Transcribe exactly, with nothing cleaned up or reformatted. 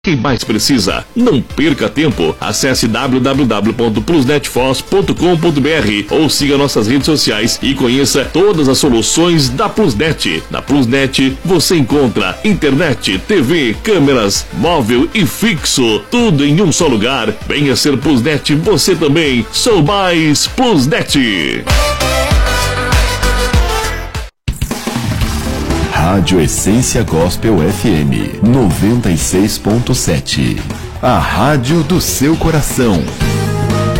Quem mais precisa? Não perca tempo. Acesse w w w ponto plusnetfos ponto com ponto b r ou siga nossas redes sociais e conheça todas as soluções da Plusnet. Na Plusnet você encontra internet, T V, câmeras, móvel e fixo, tudo em um só lugar. Venha ser Plusnet você também. Sou mais Plusnet. Rádio Essência Gospel F M noventa e seis ponto sete. A rádio do seu coração.